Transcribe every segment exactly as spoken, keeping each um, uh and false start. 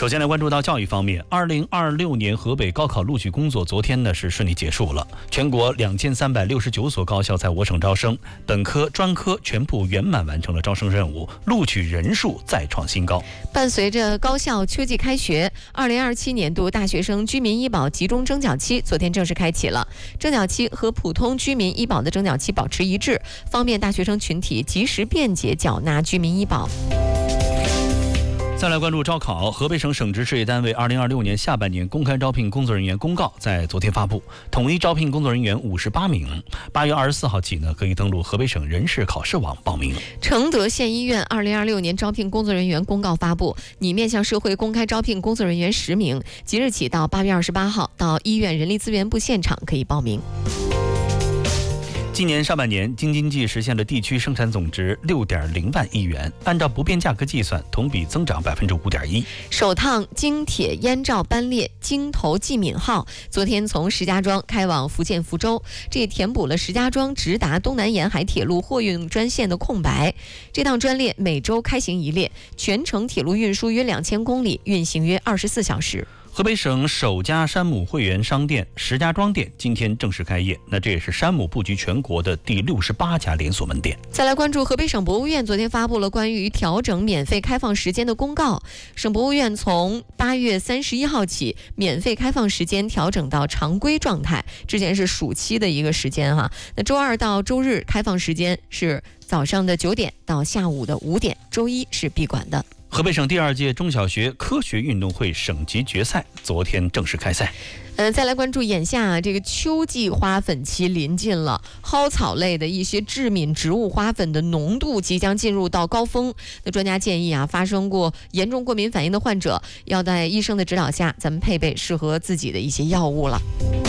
首先来关注到教育方面，二零二六年河北高考录取工作昨天呢是顺利结束了，全国两千三百六十九所高校在我省招生，本科、专科全部圆满完成了招生任务，录取人数再创新高。 伴随着高校秋季开学，二零二七年度大学生居民医保集中征缴期昨天正式开启了。征缴期和普通居民医保的征缴期保持一致，方便大学生群体及时便捷缴纳居民医保。 再来关注招考，河北省省直事业单位二零二六年下半年公开招聘工作人员公告在昨天发布，统一招聘工作人员五十八名，八月二十四号起呢，可以登录河北省人事考试网报名。 承德县医院二零二六年招聘工作人员公告发布，拟面向社会公开招聘工作人员十名，即日起到八月二十八号到医院人力资源部现场可以报名。 今年上半年，京津冀实现了地区生产总值六点零万亿元，按照不变价格计算，同比增长百分之五点一。 首趟京铁燕赵班列京投冀闽号昨天从石家庄开往福建福州，这也填补了石家庄直达东南沿海铁路货运专线的空白。这趟专列每周开行一列，全程铁路运输约两千公里，运行约二十四小时。 河北省首家山姆会员商店石家庄店今天正式开业，那这也是山姆布局全国的第六十八家连锁门店。 再来关注河北省博物院昨天发布了关于调整免费开放时间的公告，省博物院从八月三十一号起，免费开放时间调整到常规状态，之前是暑期的一个时间哈。那周二到周日开放时间是早上的九点到下午的五点，周一是闭馆的。 河北省第二届中小学科学运动会省级决赛昨天正式开赛。 呃，再来关注眼下啊，这个秋季花粉期临近了，蒿草类的一些致敏植物花粉的浓度即将进入到高峰。那专家建议啊，发生过严重过敏反应的患者，要在医生的指导下，咱们配备适合自己的一些药物了。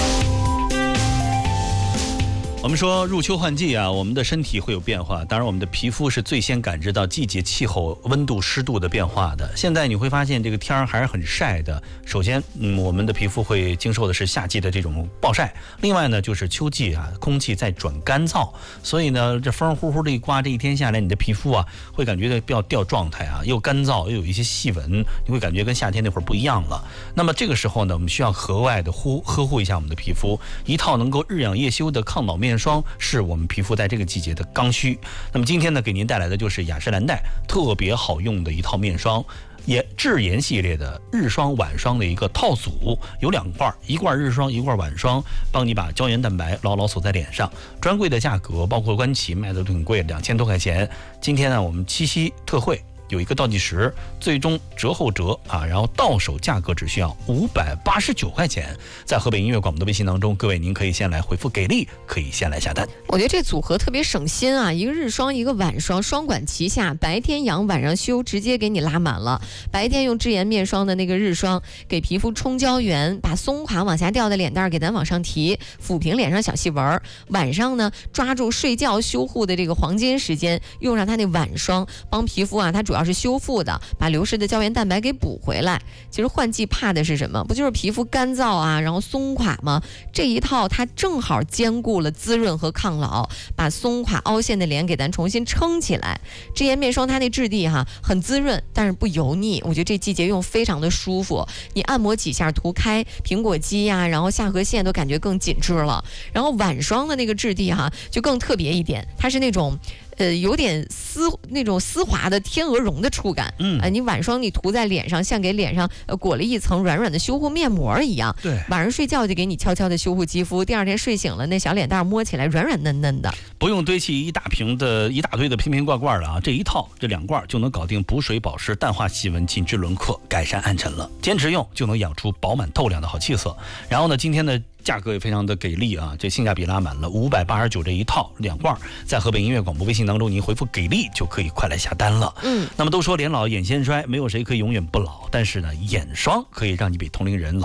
我们说入秋换季啊，我们的身体会有变化，当然我们的皮肤是最先感知到季节气候、温度、湿度的变化的。现在你会发现这个天儿还是很晒的。首先，嗯，我们的皮肤会经受的是夏季的这种暴晒。另外呢，就是秋季啊，空气在转干燥，所以呢，这风呼呼的一刮，这一天下来，你的皮肤啊会感觉到要掉状态啊，又干燥又有一些细纹，你会感觉跟夏天那会儿不一样了。那么这个时候呢，我们需要格外的护呵护一下我们的皮肤，一套能够日养夜修的抗老面面霜是我们皮肤在这个季节的刚需。那么今天呢，给您带来的就是雅诗兰黛特别好用的一套面霜，也智妍系列的日霜晚霜的一个套组，有两罐，一罐日霜，一罐晚霜，帮你把胶原蛋白牢牢锁在脸上。专柜的价格包括官旗卖的都挺贵，两千多块钱。今天呢，我们七夕特惠有一个倒计时，最终折后折啊，然后到手价格只需要五百八十九块钱。在河北音乐广播的微信当中，各位您可以先来回复给力，可以先来下单。 我觉得这组合特别省心啊，一个日霜一个晚霜，双管齐下，白天养晚上修，直接给你拉满了。白天用智妍面霜的那个日霜给皮肤充胶原，把松垮往下掉的脸蛋给咱往上提，抚平脸上小细纹。晚上呢，抓住睡觉修护的这个黄金时间，用上它那晚霜，帮皮肤啊，它主要是修复的，把流失的胶原蛋白给补回来。其实换季怕的是什么？不就是皮肤干燥啊，然后松垮吗？这一套它正好兼顾了滋润和抗老，把松垮凹陷的脸给咱重新撑起来。智妍面霜它那质地哈、啊、很滋润，但是不油腻，我觉得这季节用非常的舒服。你按摩几下涂开苹果肌呀、啊，然后下颌线都感觉更紧致了。然后晚霜的那个质地哈、啊、就更特别一点，它是那种呃，有点丝那种丝滑的天鹅绒的触感，嗯，啊、呃，你晚霜你涂在脸上，像给脸上呃裹了一层软软的修护面膜一样。 对， 晚上睡觉就给你悄悄的修护肌肤，第二天睡醒了，那小脸蛋摸起来软软嫩嫩的， 不用堆砌一大瓶的一大堆的瓶瓶罐罐的啊，这一套这两罐就能搞定补水保湿、淡化细纹、紧致轮廓、改善暗沉了。坚持用就能养出饱满透亮的好气色。然后呢，今天的价格也非常的给力啊，这性价比拉满了，五百八十九这一套两罐，在河北音乐广播微信当中，您回复给力就可以快来下单了。嗯，那么都说脸老眼先衰，没有谁可以永远不老，但是呢，眼霜可以让你比同龄人老